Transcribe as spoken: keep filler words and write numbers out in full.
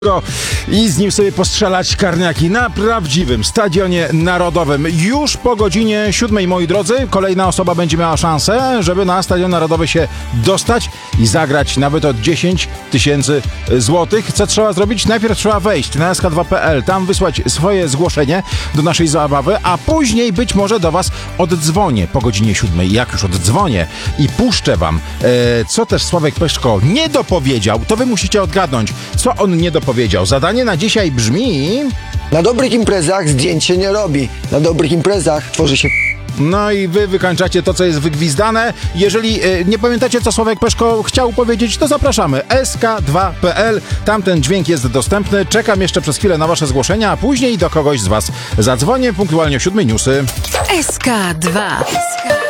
i z nim sobie postrzelać karniaki na prawdziwym Stadionie Narodowym. Już po godzinie siódmej, moi drodzy, kolejna osoba będzie miała szansę, żeby na Stadion Narodowy się dostać i zagrać nawet od dziesięć tysięcy złotych. Co trzeba zrobić? Najpierw trzeba wejść na S K dwa kropka P L, tam wysłać swoje zgłoszenie do naszej zabawy, a później być może do was oddzwonię po godzinie siódmej. Jak już oddzwonię i puszczę wam, e, co też Sławek Peszko nie dopowiedział, to wy musicie odgadnąć, co on nie dopowiedział. Zadanie na dzisiaj brzmi... Na dobrych imprezach zdjęć się nie robi. Na dobrych imprezach tworzy się... No i wy wykańczacie to, co jest wygwizdane. Jeżeli y, nie pamiętacie, co Sławek Peszko chciał powiedzieć, to zapraszamy. S K dwa kropka P L, tam ten dźwięk jest dostępny. Czekam jeszcze przez chwilę na wasze zgłoszenia, a później do kogoś z was zadzwonię punktualnie o siódmej newsy. S K dwa.